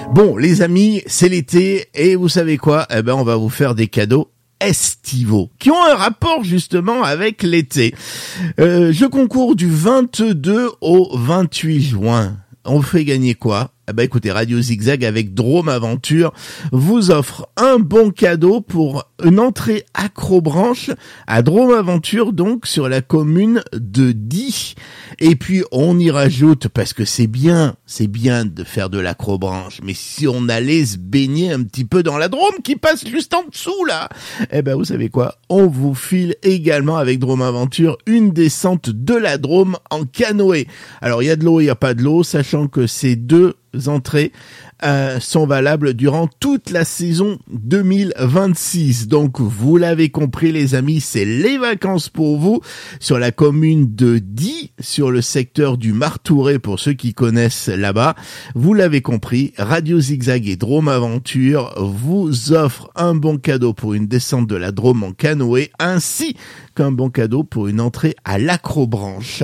Bon, les amis, c'est l'été et vous savez quoi? On va vous faire des cadeaux estivaux qui ont un rapport justement avec l'été. Jeu concours du 22 au 28 juin. On fait gagner quoi? Écoutez, Radio Zigzag avec Drôme Aventure vous offre un bon cadeau pour une entrée accrobranche à Drôme Aventure, donc sur la commune de Die. Et puis on y rajoute, parce que c'est bien de faire de l'acrobranche, mais si on allait se baigner un petit peu dans la Drôme qui passe juste en dessous là, vous savez quoi? On vous file également avec Drôme Aventure une descente de la Drôme en canoë. Alors il y a de l'eau, il n'y a pas de l'eau, sachant que ces deux entrées sont valables durant toute la saison 2026. Donc vous l'avez compris les amis, c'est les vacances pour vous sur la commune de Die, sur le secteur du Martouret pour ceux qui connaissent là-bas. Vous l'avez compris, Radio Zigzag et Drôme Aventure vous offrent un bon cadeau pour une descente de la Drôme en canoë, ainsi qu'un bon cadeau pour une entrée à l'acrobranche.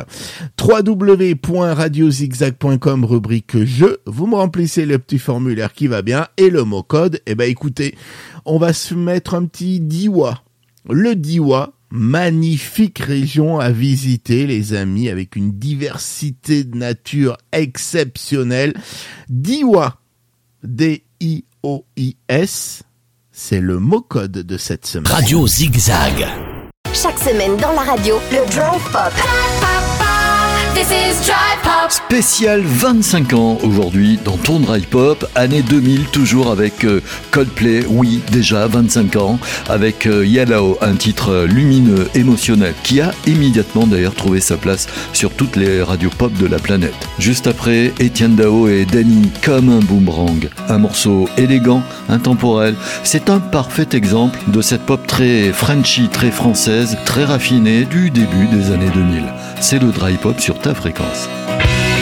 www.radiozigzag.com rubrique jeu, vous me remplissez le petit formulaire qui va bien et le mot code, écoutez, on va se mettre un petit Diois. Le Diois, magnifique région à visiter les amis, avec une diversité de nature exceptionnelle. Diois, D-I-O-I-S, c'est le mot code de cette semaine. Radio Zigzag. Chaque semaine dans la radio, le Drive Pop. This is Drive Pop. Spécial 25 ans aujourd'hui dans ton Drive Pop, année 2000, toujours avec Coldplay, oui, déjà 25 ans, avec Yellow, un titre lumineux, émotionnel, qui a immédiatement d'ailleurs trouvé sa place sur toutes les radios pop de la planète. Juste après, Etienne Dao et Danny, Comme un boomerang, un morceau élégant, intemporel. C'est un parfait exemple de cette pop très Frenchy, très française, très raffinée du début des années 2000. C'est le Drive Pop sur ta fréquence.